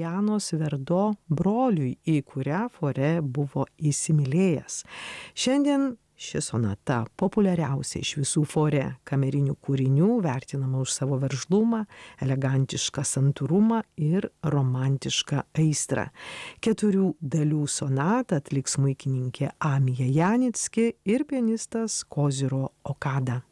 Dianos Verdo broliui, į kurią Fore buvo įsimylėjęs. Šiandien ši sonata populiariausia iš visų Fore kamerinių kūrinių, vertinama už savo veržlumą, elegantišką santūrumą ir romantišką aistrą. 4 dalių sonatą atliks smuikininkė Amija Janicki ir pianistas Koziro Okada.